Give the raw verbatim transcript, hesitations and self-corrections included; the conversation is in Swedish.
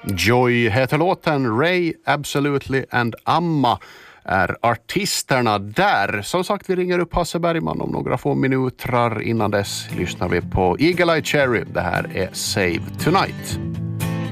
Joy heter låten, Ray, Absolutely and Amma är artisterna där. Som sagt, vi ringer upp Hasse Bergman om några få minuter. Innan dess lyssnar vi på Eagle Eye Cherry. Det här är Save Tonight.